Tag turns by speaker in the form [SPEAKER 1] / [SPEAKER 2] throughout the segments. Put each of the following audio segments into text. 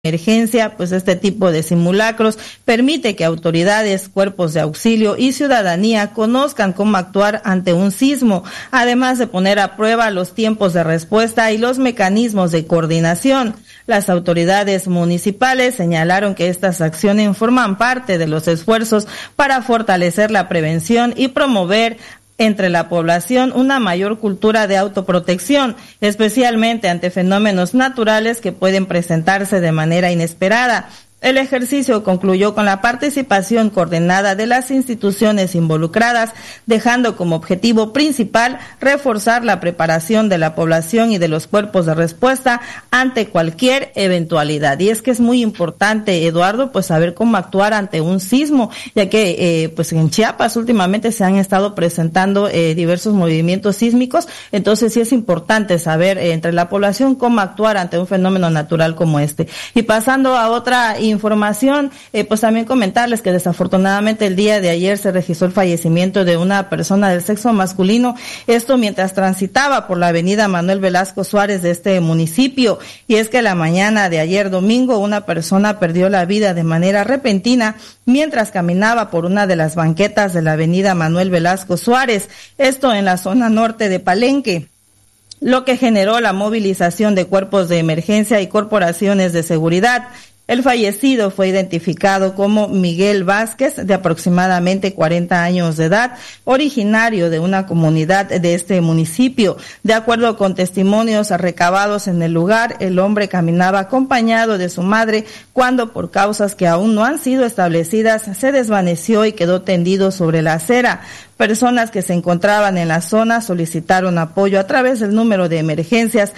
[SPEAKER 1] emergencia, pues este tipo de simulacros permite que autoridades, cuerpos de auxilio y ciudadanía conozcan cómo actuar ante un sismo, además de poner a prueba los tiempos de respuesta y los mecanismos de coordinación. Las autoridades municipales señalaron que estas acciones forman parte de los esfuerzos para fortalecer la prevención y promover entre la población una mayor cultura de autoprotección, especialmente ante fenómenos naturales que pueden presentarse de manera inesperada. El ejercicio concluyó con la participación coordinada de las instituciones involucradas, dejando como objetivo principal reforzar la preparación de la población y de los cuerpos de respuesta ante cualquier eventualidad. Y es que es muy importante, Eduardo, pues saber cómo actuar ante un sismo, ya que pues en Chiapas últimamente se han estado presentando diversos movimientos sísmicos, entonces sí es importante saber entre la población cómo actuar ante un fenómeno natural como este. Y pasando a otra información, pues también comentarles que desafortunadamente el día de ayer se registró el fallecimiento de una persona del sexo masculino, esto mientras transitaba por la avenida Manuel Velasco Suárez de este municipio, y es que la mañana de ayer domingo una persona perdió la vida de manera repentina mientras caminaba por una de las banquetas de la avenida Manuel Velasco Suárez, esto en la zona norte de Palenque, lo que generó la movilización de cuerpos de emergencia y corporaciones de seguridad. El fallecido fue identificado como Miguel Vázquez, de aproximadamente 40 años de edad, originario de una comunidad de este municipio. De acuerdo con testimonios recabados en el lugar, el hombre caminaba acompañado de su madre cuando, por causas que aún no han sido establecidas, se desvaneció y quedó tendido sobre la acera. Personas que se encontraban en la zona solicitaron apoyo a través del número de emergencias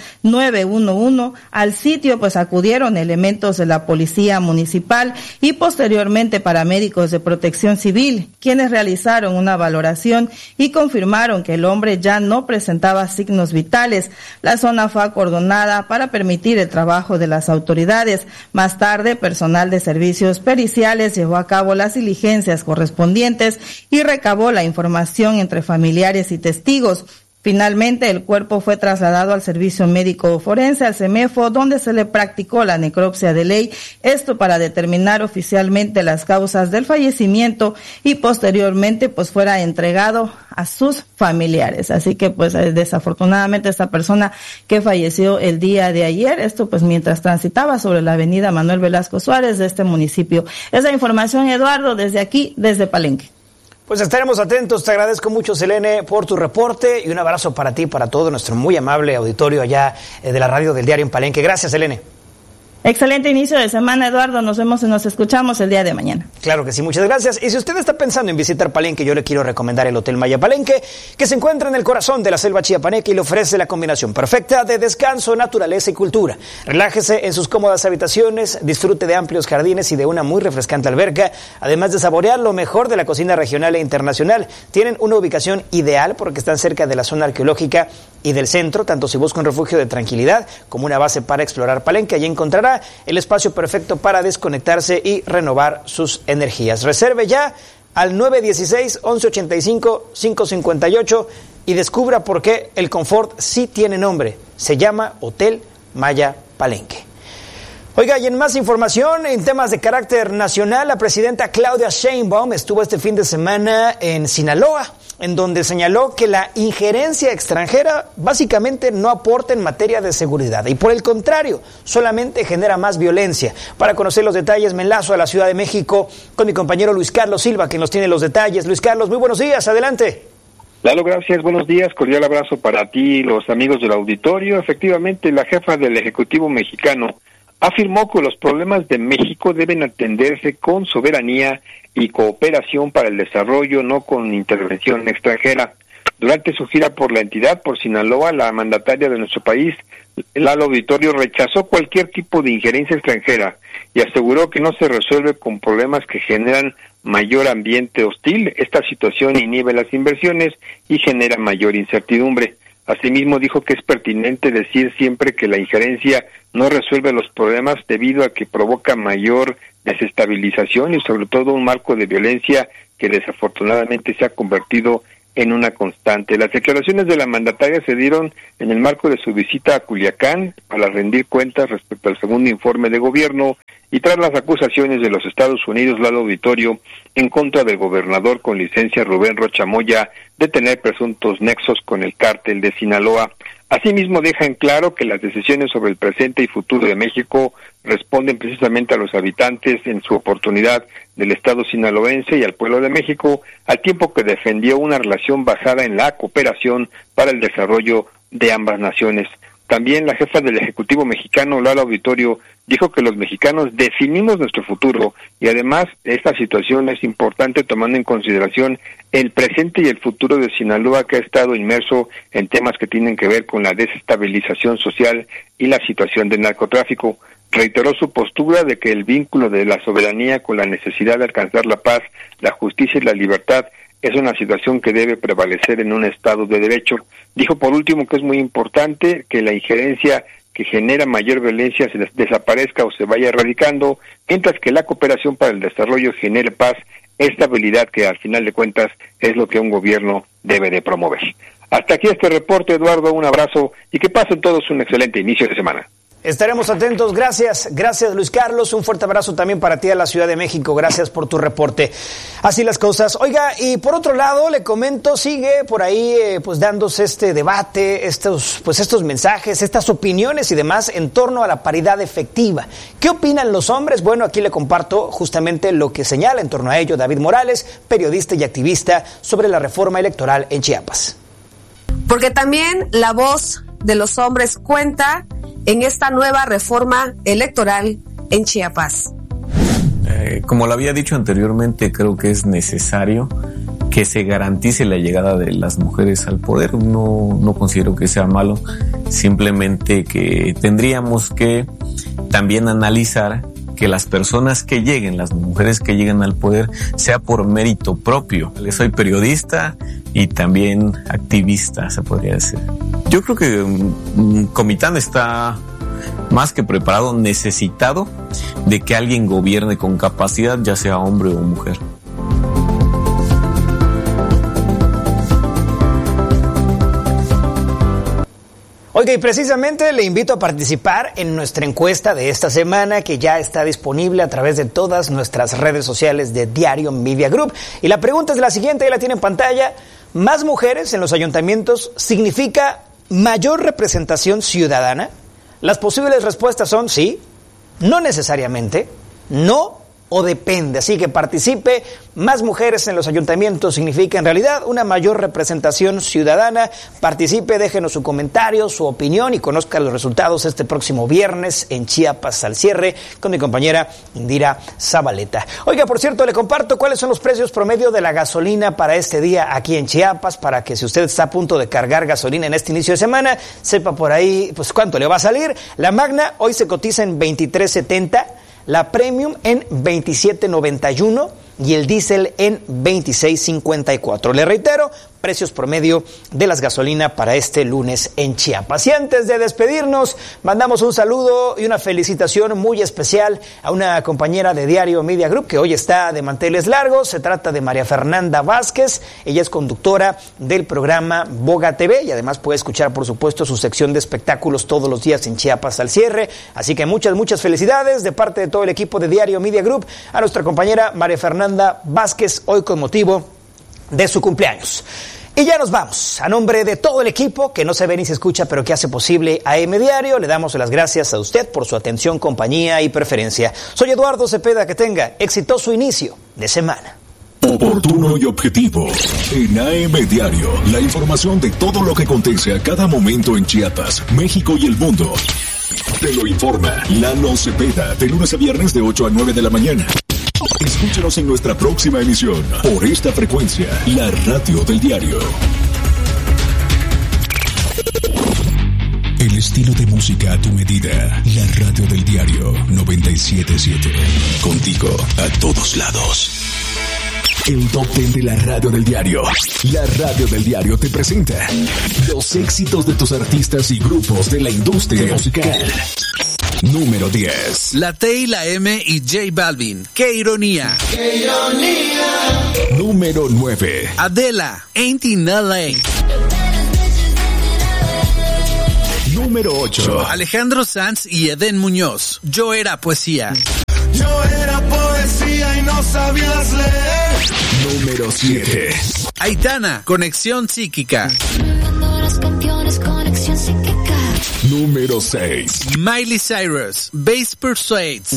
[SPEAKER 1] 911. Al sitio pues acudieron elementos de la policía municipal y posteriormente paramédicos de protección civil, quienes realizaron una valoración y confirmaron que el hombre ya no presentaba signos vitales. La zona fue acordonada para permitir el trabajo de las autoridades. Más tarde, personal de servicios periciales llevó a cabo las diligencias correspondientes y recabó la información entre familiares y testigos. Finalmente, el cuerpo fue trasladado al Servicio Médico Forense, al CEMEFO, donde se le practicó la necropsia de ley, esto para determinar oficialmente las causas del fallecimiento y posteriormente pues fuera entregado a sus familiares. Así que pues desafortunadamente esta persona que falleció el día de ayer, esto pues mientras transitaba sobre la avenida Manuel Velasco Suárez de este municipio. Esa información, Eduardo, desde aquí, desde Palenque.
[SPEAKER 2] Pues estaremos atentos, te agradezco mucho, Selene, por tu reporte y un abrazo para ti y para todo nuestro muy amable auditorio allá de la radio del diario en Palenque. Gracias, Selene.
[SPEAKER 1] Excelente inicio de semana, Eduardo. Nos vemos y nos escuchamos el día de mañana.
[SPEAKER 2] Claro que sí, muchas gracias. Y si usted está pensando en visitar Palenque, yo le quiero recomendar el Hotel Maya Palenque, que se encuentra en el corazón de la selva chiapaneca y le ofrece la combinación perfecta de descanso, naturaleza y cultura. Relájese en sus cómodas habitaciones, disfrute de amplios jardines y de una muy refrescante alberca, además de saborear lo mejor de la cocina regional e internacional. Tienen una ubicación ideal porque están cerca de la zona arqueológica y del centro, tanto si busca un refugio de tranquilidad como una base para explorar Palenque. Allí encontrará el espacio perfecto para desconectarse y renovar sus energías. Reserve ya al 916-1185-558 y descubra por qué el confort sí tiene nombre. Se llama Hotel Maya Palenque. Oiga, y en más información, en temas de carácter nacional, la presidenta Claudia Sheinbaum estuvo este fin de semana en Sinaloa, en donde señaló que la injerencia extranjera básicamente no aporta en materia de seguridad y por el contrario, solamente genera más violencia. Para conocer los detalles me enlazo a la Ciudad de México con mi compañero Luis Carlos Silva, que nos tiene los detalles. Luis Carlos, muy buenos días, adelante.
[SPEAKER 3] Lalo, gracias, buenos días, cordial abrazo para ti y los amigos del auditorio. Efectivamente, la jefa del Ejecutivo mexicano afirmó que los problemas de México deben atenderse con soberanía y cooperación para el desarrollo, no con intervención extranjera. Durante su gira por la entidad, por Sinaloa, la mandataria de nuestro país, Lalo Auditorio, rechazó cualquier tipo de injerencia extranjera y aseguró que no se resuelve con problemas que generan mayor ambiente hostil. Esta situación inhibe las inversiones y genera mayor incertidumbre. Asimismo, dijo que es pertinente decir siempre que la injerencia no resuelve los problemas debido a que provoca mayor desestabilización y sobre todo un marco de violencia que desafortunadamente se ha convertido en una constante. Las declaraciones de la mandataria se dieron en el marco de su visita a Culiacán para rendir cuentas respecto al segundo informe de gobierno y tras las acusaciones de los Estados Unidos, Lalo Auditorio, en contra del gobernador con licencia Rubén Rocha Moya de tener presuntos nexos con el cártel de Sinaloa. Asimismo, deja en claro que las decisiones sobre el presente y futuro de México responden precisamente a los habitantes en su oportunidad del Estado sinaloense y al pueblo de México, al tiempo que defendió una relación basada en la cooperación para el desarrollo de ambas naciones. También la jefa del Ejecutivo mexicano, Lalo Auditorio, dijo que los mexicanos definimos nuestro futuro y además esta situación es importante tomando en consideración el presente y el futuro de Sinaloa, que ha estado inmerso en temas que tienen que ver con la desestabilización social y la situación del narcotráfico. Reiteró su postura de que el vínculo de la soberanía con la necesidad de alcanzar la paz, la justicia y la libertad es una situación que debe prevalecer en un Estado de Derecho. Dijo por último que es muy importante que la injerencia que genera mayor violencia se desaparezca o se vaya erradicando, mientras que la cooperación para el desarrollo genere paz, estabilidad, que al final de cuentas es lo que un gobierno debe de promover. Hasta aquí este reporte, Eduardo, un abrazo y que pasen todos un excelente inicio de semana.
[SPEAKER 2] Estaremos atentos, gracias Luis Carlos, un fuerte abrazo también para ti a la Ciudad de México, gracias por tu reporte. Así las cosas. Oiga, y por otro lado le comento, sigue por ahí pues dándose este debate, estos mensajes, estas opiniones y demás en torno a la paridad efectiva. ¿Qué opinan los hombres? Bueno, aquí le comparto justamente lo que señala en torno a ello David Morales, periodista y activista sobre la reforma electoral en Chiapas.
[SPEAKER 4] Porque también la voz de los hombres cuenta en esta nueva reforma electoral en Chiapas.
[SPEAKER 5] Como lo había dicho anteriormente, creo que es necesario que se garantice la llegada de las mujeres al poder. No considero que sea malo, simplemente que tendríamos que también analizar que las personas que lleguen, las mujeres que lleguen al poder, sea por mérito propio. Soy periodista y también activista, se podría decir. Yo creo que Comitán está más que preparado, necesitado de que alguien gobierne con capacidad, ya sea hombre o mujer.
[SPEAKER 2] Oiga, y precisamente le invito a participar en nuestra encuesta de esta semana, que ya está disponible a través de todas nuestras redes sociales de Diario Media Group. Y la pregunta es la siguiente, ahí la tiene en pantalla. ¿Más mujeres en los ayuntamientos significa mayor representación ciudadana? Las posibles respuestas son sí, no necesariamente, no o depende. Así que participe. Más mujeres en los ayuntamientos significa en realidad una mayor representación ciudadana. Participe, déjenos su comentario, su opinión y conozca los resultados este próximo viernes en Chiapas al cierre con mi compañera Indira Zabaleta. Oiga, por cierto, le comparto cuáles son los precios promedio de la gasolina para este día aquí en Chiapas, para que si usted está a punto de cargar gasolina en este inicio de semana, sepa por ahí pues cuánto le va a salir. La Magna hoy se cotiza en $23.70, la Premium en $27.91 y el diésel en $26.54. Le reitero, precios promedio de las gasolinas para este lunes en Chiapas. Y antes de despedirnos, mandamos un saludo y una felicitación muy especial a una compañera de Diario Media Group que hoy está de manteles largos. Se trata de María Fernanda Vázquez. Ella es conductora del programa Boga TV y además puede escuchar, por supuesto, su sección de espectáculos todos los días en Chiapas al cierre. Así que muchas felicidades de parte de todo el equipo de Diario Media Group a nuestra compañera María Fernanda Vázquez, hoy con motivo de su cumpleaños. Y ya nos vamos. A nombre de todo el equipo que no se ve ni se escucha, pero que hace posible AM Diario, le damos las gracias a usted por su atención, compañía y preferencia. Soy Eduardo Cepeda, que tenga exitoso inicio de semana.
[SPEAKER 6] Oportuno y objetivo. En AM Diario, la información de todo lo que acontece a cada momento en Chiapas, México y el mundo. Te lo informa Lalo Cepeda, de lunes a viernes de 8 a 9 de la mañana. Escúchanos en nuestra próxima emisión por esta frecuencia, la radio del diario. El estilo de música a tu medida, la radio del diario 97.7. Contigo a todos lados. El top 10 de la radio del diario. La radio del diario te presenta los éxitos de tus artistas y grupos de la industria musical. Número 10.
[SPEAKER 7] La T y la M y J Balvin. ¡Qué ironía! ¡Qué ironía!
[SPEAKER 6] Número 9.
[SPEAKER 7] Adela, Ain't in LA.
[SPEAKER 6] Número 8.
[SPEAKER 7] Alejandro Sanz y Edén Muñoz, Yo era poesía.
[SPEAKER 8] Yo era poesía y no sabías leer.
[SPEAKER 6] Número 7.
[SPEAKER 7] Aitana, Conexión Psíquica.
[SPEAKER 6] Número 6.
[SPEAKER 7] Miley Cyrus, Bass Persuades.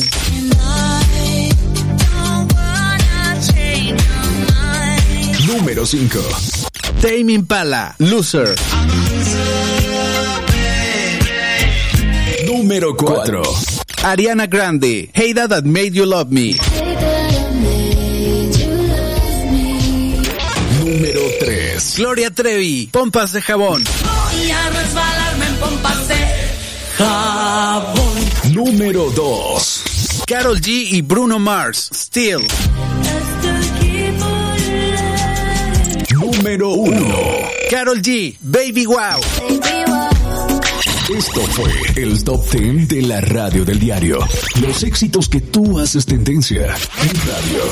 [SPEAKER 6] Número 5.
[SPEAKER 7] Tame Impala, Loser.
[SPEAKER 6] Número 4.
[SPEAKER 7] Ariana Grande, Hater That Made You Love Me.
[SPEAKER 6] Número 3.
[SPEAKER 7] Gloria Trevi, Pompas de Jabón.
[SPEAKER 8] Voy a resbalarme en pompas de jabón.
[SPEAKER 6] Número 2.
[SPEAKER 7] Karol G y Bruno Mars, Still.
[SPEAKER 6] Número 1.
[SPEAKER 7] Karol G, Baby Wow.
[SPEAKER 6] Esto fue el Top 10 de la radio del diario. Los éxitos que tú haces tendencia en radio.